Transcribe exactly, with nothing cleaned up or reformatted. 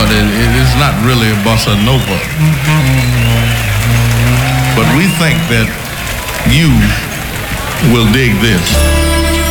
but it, it is not really a bossa nova. But we think that you will dig this.